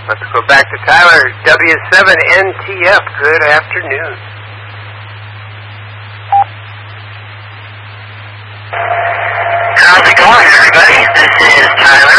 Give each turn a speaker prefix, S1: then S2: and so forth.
S1: Let's go back to Tyler, W7NTF. Good afternoon.
S2: How's it going, everybody? This is Tyler